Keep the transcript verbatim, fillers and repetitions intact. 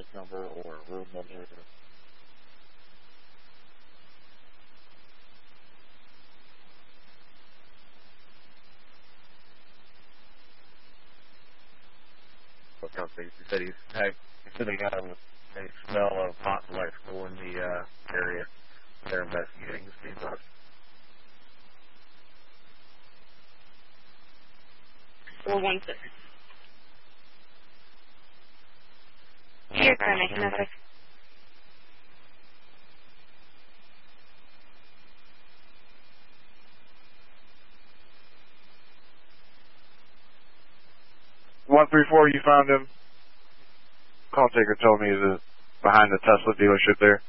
number or room number? Something. He said he's had, sitting out of a smell of hot electrical in the uh, area. They're investigating the speed bump. four one six. Here, Carmen, another. one three four, you found him. Call taker told me he's behind the Tesla dealership there.